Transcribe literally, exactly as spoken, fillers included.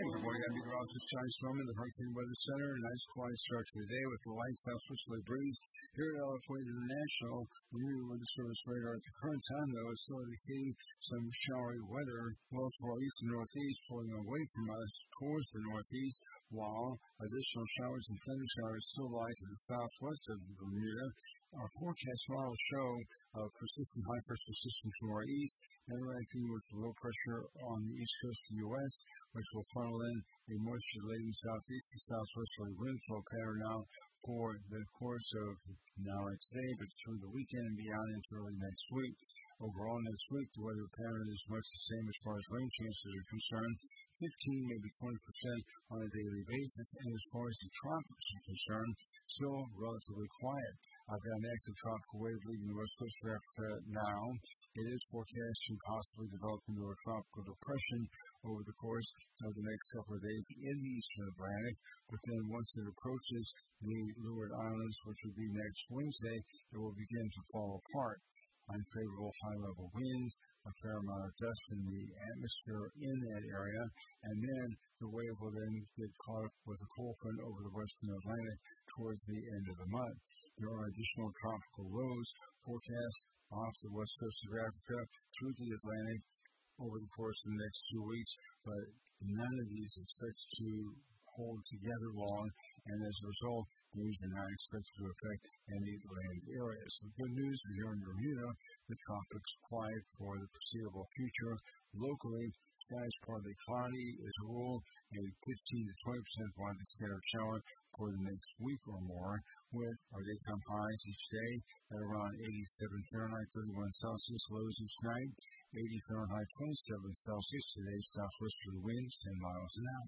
Good morning. I'm meteorologist John Storm in the Hurricane Weather Center. A nice quiet start to the day with the light southwesterly breeze. Here at California International, the new weather service radar at the current time, though, is still indicating some showery weather. Blows for east and northeast, pulling away from us towards the northeast, while additional showers and thunder showers still lie to the southwest of Bermuda. Our forecast models show a persistent high-pressure system to our east, interacting with low pressure on the east coast of the U S, which will funnel in a moisture-laden southeast and southwesterly wind flow pattern now for the course of now and today, but through the weekend and beyond into early next week. Overall, next week, the weather pattern is much the same as far as rain chances are concerned, fifteen, maybe twenty percent on a daily basis, and as far as the tropics are concerned, still relatively quiet. I've got an active tropical wave leading the west coast of Africa now. It is forecast to possibly develop into a tropical depression over the course of the next couple of days in the eastern Atlantic, but then once it approaches the Leeward Islands, which would be next Wednesday, it will begin to fall apart. Unfavorable high-level winds, a fair amount of dust in the atmosphere in that area, and then the wave will then get caught up with a cold front over the western Atlantic towards the end of the month. There are additional tropical lows forecast off the west coast of Africa through the Atlantic over the course of the next two weeks, but none of these expect to hold together long, and as a result, these are not expected to affect any land areas. The good news is here in Bermuda, the tropics quiet for the foreseeable future. Locally, skies partly cloudy as a rule, a fifteen to twenty percent widely scattered shower for the next week or more, with our daytime highs each day at around eighty-seven Fahrenheit, thirty-one Celsius, lows each night, eighty Fahrenheit, twenty-seven Celsius. Today's southwesterly winds ten miles an hour.